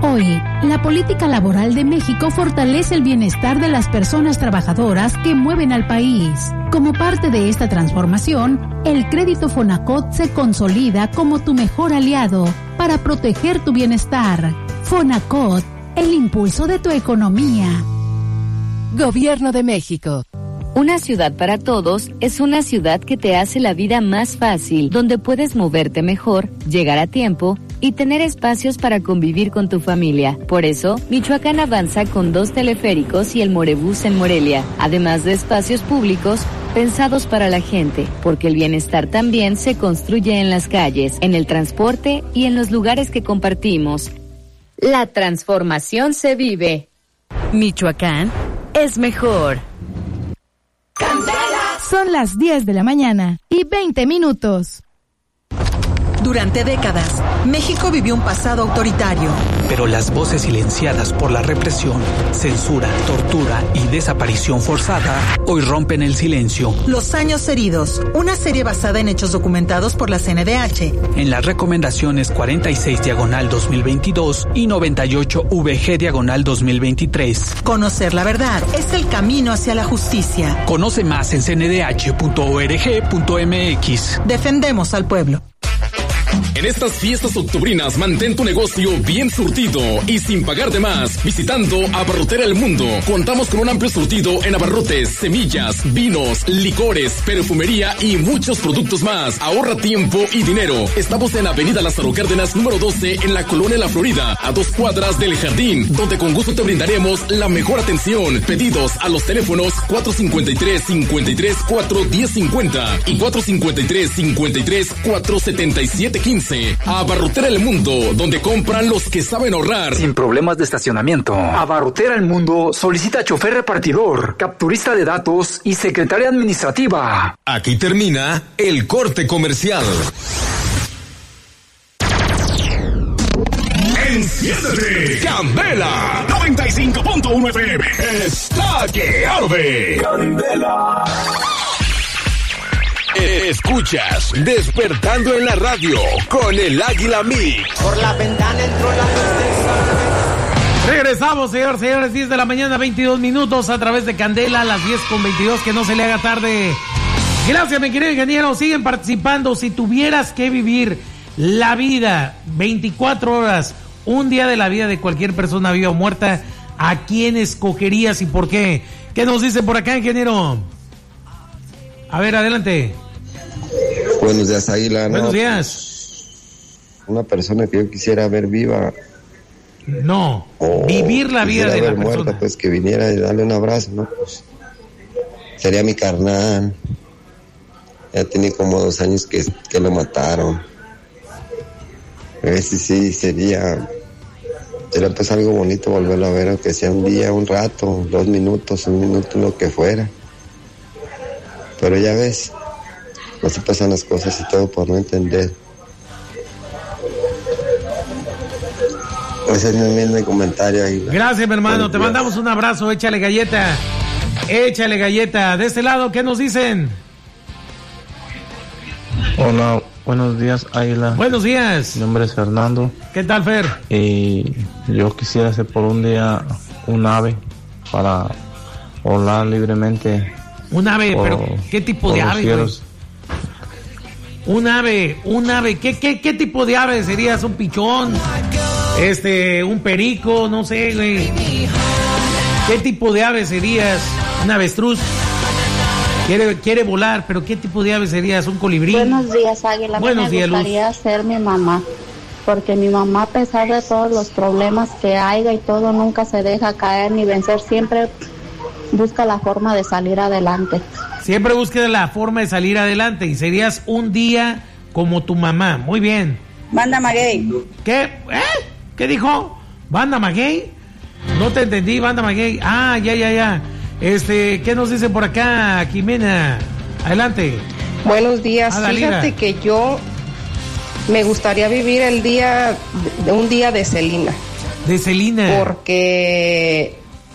Hoy, la política laboral de México fortalece el bienestar de las personas trabajadoras que mueven al país. Como parte de esta transformación, el crédito Fonacot se consolida como tu mejor aliado para proteger tu bienestar. Fonacot, el impulso de tu economía. Gobierno de México. Una ciudad para todos es una ciudad que te hace la vida más fácil, donde puedes moverte mejor, llegar a tiempo y tener espacios para convivir con tu familia. Por eso, Michoacán avanza con 2 teleféricos y el Morebús en Morelia, además de espacios públicos pensados para la gente, porque el bienestar también se construye en las calles, en el transporte y en los lugares que compartimos. La transformación se vive. Michoacán es mejor. Son las 10 de la mañana y 20 minutos. Durante décadas, México vivió un pasado autoritario. Pero las voces silenciadas por la represión, censura, tortura y desaparición forzada hoy rompen el silencio. Los años heridos, una serie basada en hechos documentados por la CNDH. En las recomendaciones 46/2022 y 98/VG/2023. Conocer la verdad es el camino hacia la justicia. Conoce más en cndh.org.mx. Defendemos al pueblo. En estas fiestas octubrinas mantén tu negocio bien surtido y sin pagar de más visitando Abarrotera El Mundo. Contamos con un amplio surtido en abarrotes, semillas, vinos, licores, perfumería y muchos productos más. Ahorra tiempo y dinero. Estamos en Avenida Lázaro Cárdenas número 12 en la Colonia La Florida, a 2 cuadras del Jardín, donde con gusto te brindaremos la mejor atención. Pedidos a los teléfonos 453-53-41050 y 453-53-47715. Abarrotera El Mundo, donde compran los que saben ahorrar. Sin problemas de estacionamiento. Abarrotera El Mundo solicita chofer repartidor, capturista de datos y secretaria administrativa. Aquí termina el corte comercial. ¡Enciéndete! ¡Candela! 95.1 FM. ¡Está que arde! ¡Candela! Escuchas Despertando en la Radio con el Águila Mix. Por la ventana entró la tristeza. Regresamos, señores, 10 de la mañana, 22 minutos a través de Candela, a las 10:22, que no se le haga tarde. Gracias, mi querido ingeniero, siguen participando. Si tuvieras que vivir la vida 24 horas, un día de la vida de cualquier persona viva o muerta, ¿a quién escogerías y por qué? ¿Qué nos dice por acá, ingeniero? A ver, adelante. Buenos días, Águila. Buenos días. Una persona que yo quisiera ver viva. No, vivir la vida de la persona. Muerta, pues que viniera y darle un abrazo, ¿no? Pues, sería mi carnal. Ya tiene como 2 años que lo mataron. A ver si sí, sería pues algo bonito volverlo a ver, aunque sea un día, un rato, 2 minutos, 1 minuto, lo que fuera. Pero ya ves, así pasan las cosas y todo por no entender. Ese es mi comentario ahí. Gracias, mi hermano, te mandamos un abrazo, échale galleta. Échale galleta. De este lado, ¿qué nos dicen? Hola, buenos días, Águila. Buenos días. Mi nombre es Fernando. ¿Qué tal, Fer? Y yo quisiera hacer por un día un ave para volar libremente. Un ave, pero ¿qué tipo de ave, güey? Un ave, ¿qué tipo de ave serías? ¿Un pichón? Un perico, no sé, güey. ¿Qué tipo de ave serías? ¿Un avestruz? Quiere volar, pero ¿qué tipo de ave serías? ¿Un colibrí? Buenos días, Águila. Buenos días, me gustaría ser mi mamá, porque mi mamá, a pesar de todos los problemas que haya y todo, nunca se deja caer ni vencer, siempre busca la forma de salir adelante. Siempre busca la forma de salir adelante y serías un día como tu mamá. Muy bien. Banda Maguey. ¿Qué? ¿Qué dijo? ¿Banda Maguey? No te entendí, Banda Maguey. Ah, ya. ¿Qué nos dice por acá, Jimena? Adelante. Buenos días. Fíjate que yo me gustaría vivir un día de Selena. ¿De Selena? Porque